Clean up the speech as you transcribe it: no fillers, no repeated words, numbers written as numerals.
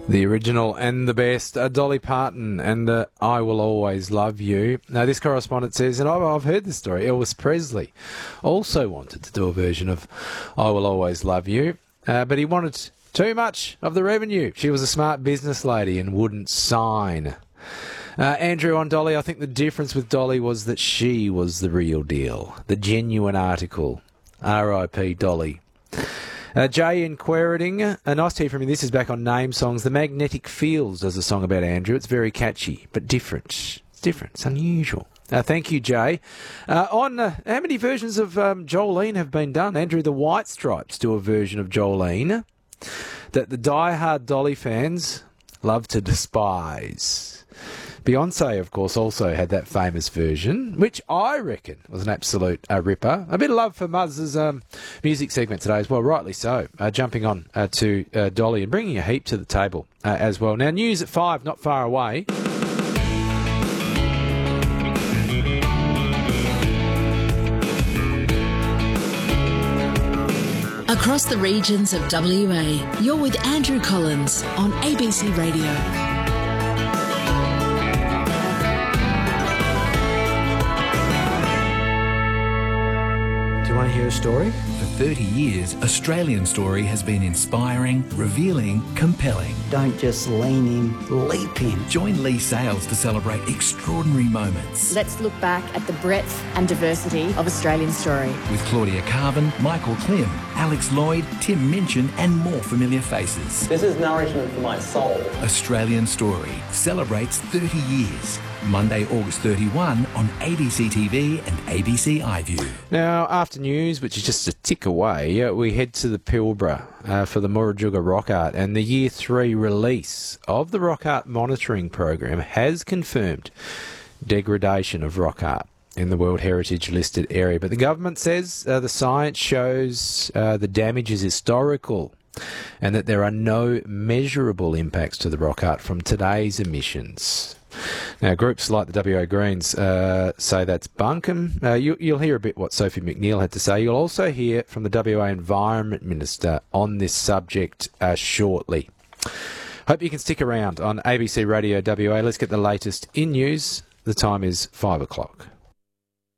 The original and the best, Dolly Parton and I Will Always Love You. Now, this correspondent says, and I've heard this story, Elvis Presley also wanted to do a version of I Will Always Love You, but he wanted too much of the revenue. She was a smart business lady and wouldn't sign. Andrew on Dolly, I think the difference with Dolly was that she was the real deal, the genuine article. R.I.P. Dolly. Jay in Quairading, nice to hear from you. This is back on Name Songs. The Magnetic Fields does a song about Andrew. It's very catchy, but different. It's different. It's unusual. Thank you, Jay. How many versions of Jolene have been done? Andrew, the White Stripes do a version of Jolene that the die-hard Dolly fans love to despise. Beyonce, of course, also had that famous version, which I reckon was an absolute ripper. A bit of love for Muzz's music segment today as well, rightly so. Jumping on to Dolly and bringing a heap to the table as well. Now, news at 5, not far away. Across the regions of WA, you're with Andrew Collins on ABC Radio. Want to hear a story? For 30 years, Australian Story has been inspiring, revealing, compelling. Don't just lean in, leap in. Join Lee Sales to celebrate extraordinary moments. Let's look back at the breadth and diversity of Australian Story. With Claudia Carvin, Michael Klim, Alex Lloyd, Tim Minchin and more familiar faces. This is nourishment for my soul. Australian Story celebrates 30 years. Monday, August 31 on ABC TV and ABC iView. Now, after news, which is just a tick away, we head to the Pilbara for the Murujuga Rock Art, and the Year 3 release of the Rock Art Monitoring Program has confirmed degradation of rock art in the World Heritage listed area. But the government says the science shows the damage is historical and that there are no measurable impacts to the rock art from today's emissions. Now, groups like the WA Greens say that's bunkum. You'll hear a bit what Sophie McNeil had to say. You'll also hear from the WA Environment Minister on this subject shortly. Hope you can stick around on ABC Radio WA. Let's get the latest in news. The time is 5 o'clock.